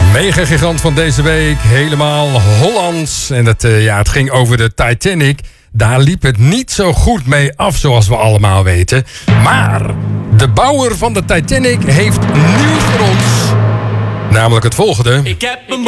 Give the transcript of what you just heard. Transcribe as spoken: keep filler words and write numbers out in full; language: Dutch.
Mega-gigant van deze week, helemaal Hollands. En het, uh, ja, het ging over de Titanic. Daar liep het niet zo goed mee af, zoals we allemaal weten. Maar de bouwer van de Titanic heeft nieuws voor ons. Namelijk het volgende. Ik heb een